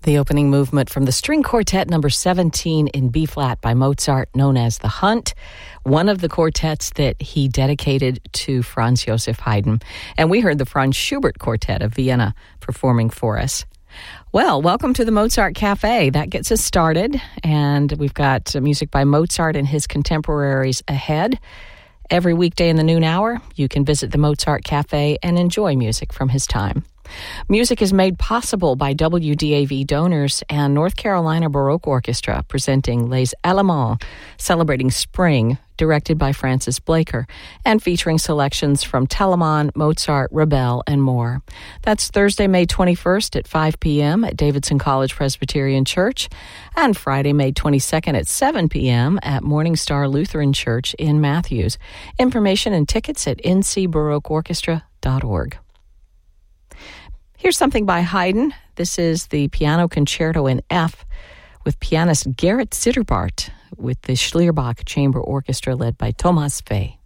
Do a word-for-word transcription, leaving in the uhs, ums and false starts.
The opening movement from the string quartet number seventeen in B-flat by Mozart, known as The Hunt, one of the quartets that he dedicated to Franz Joseph Haydn. And we heard the Franz Schubert Quartet of Vienna performing for us. Well, welcome to the Mozart Cafe. That gets us started, and we've got music by Mozart and his contemporaries ahead. Every weekday in the noon hour, you can visit the Mozart Cafe and enjoy music from his time. Music is made possible by W D A V donors and North Carolina Baroque Orchestra presenting Les Allemands, celebrating spring, directed by Francis Blaker, and featuring selections from Telemann, Mozart, Ravel, and more. That's Thursday, May twenty-first at five p.m. at Davidson College Presbyterian Church, and Friday, May twenty-second at seven p.m. at Morning Star Lutheran Church in Matthews. Information and tickets at n c baroque orchestra dot org. Here's something by Haydn. This is the Piano Concerto in F with pianist Gerrit Zitterbart with the Schlierbach Chamber Orchestra led by Thomas Fay.